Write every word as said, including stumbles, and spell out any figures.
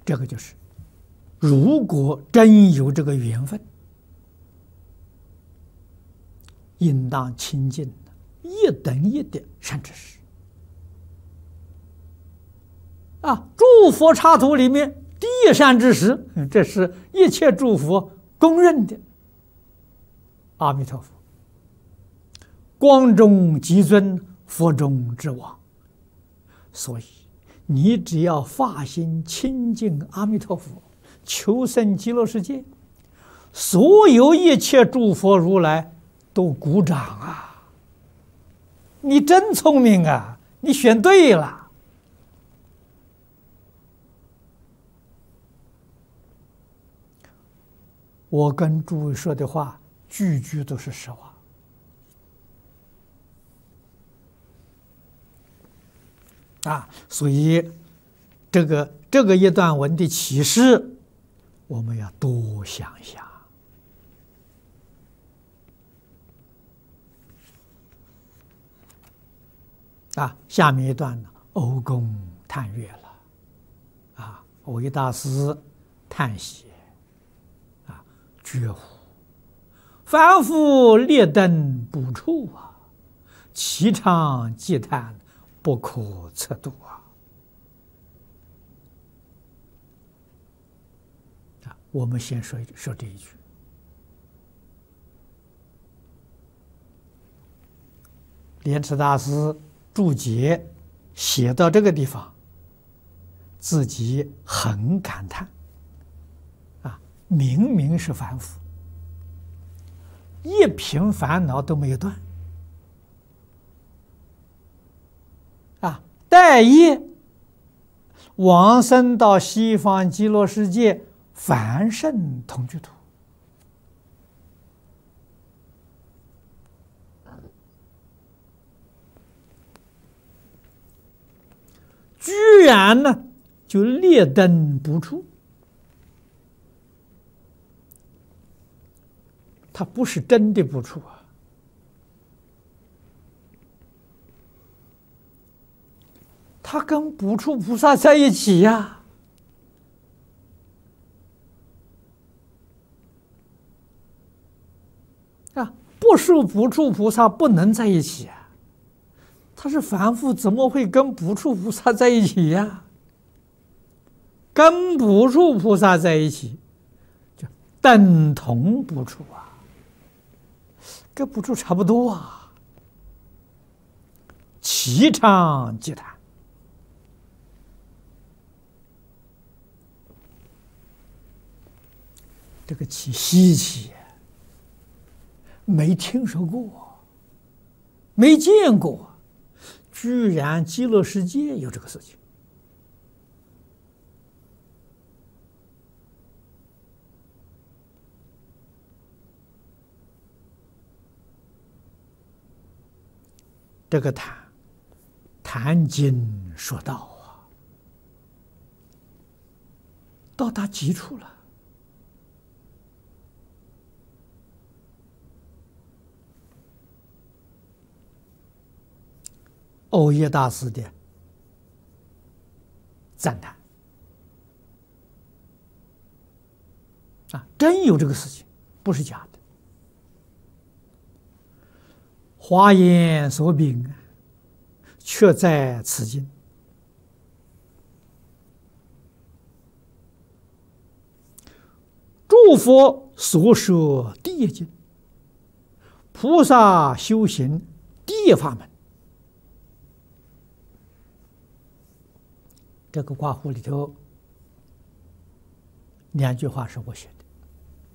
这个就是，如果真有这个缘分，应当亲近一等一的善知识。啊，诸佛刹土里面第一善知识，这是一切诸佛公认的。阿弥陀佛，光中极尊，佛中之王。所以，你只要发心亲近阿弥陀佛，求生极乐世界，所有一切诸佛如来都鼓掌啊！你真聪明啊！你选对了。我跟诸位说的话，句句都是实话。啊，所以这个这个一段文的启示，我们要多想想。啊，下面一段呢，讴功叹岳了。啊，蕅益大师叹息。绝乎！凡夫劣等不处啊，其长嗟叹，不可测度啊！啊，我们先说说这一句。莲池大师注解写到这个地方，自己很感叹。明明是凡夫，一品烦恼都没有断啊！待业往生到西方极乐世界凡圣同居土，居然呢就劣等不处。他不是真的不处啊，他跟不处菩萨在一起呀、啊！啊，不是不处菩萨不能在一起啊，他是凡夫，怎么会跟不处菩萨在一起呀、跟不处菩萨在一起，就等同不处啊。跟不处差不多啊，其长嗟叹。这个奇稀奇，没听说过，没见过，居然极乐世界有这个事情。这个谈谈经说道啊，到达极处了。讅益大师的赞叹啊，真有这个事情，不是假的。华严所禀，却在此经。诸佛所说第一经，菩萨修行第一法门。这个挂弧里头两句话是我写的。